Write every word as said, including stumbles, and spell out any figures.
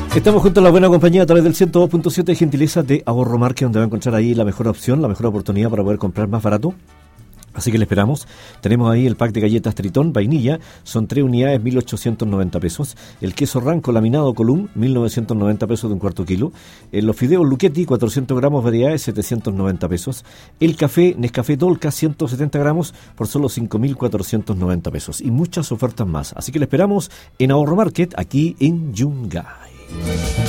Estamos juntos a la buena compañía a través del ciento dos punto siete, gentileza de Ahorro Market, donde va a encontrar ahí la mejor opción, la mejor oportunidad para poder comprar más barato. Así que le esperamos. Tenemos ahí el pack de galletas Tritón, vainilla, son tres unidades, mil ochocientos noventa pesos. El queso Ranco laminado Column, mil novecientos noventa pesos de un cuarto kilo. Eh, los fideos Luchetti, cuatrocientos gramos, variedades, setecientos noventa pesos. El café Nescafé Dolca, ciento setenta gramos, por solo cinco mil cuatrocientos noventa pesos. Y muchas ofertas más. Así que le esperamos en Ahorro Market, aquí en Yungay.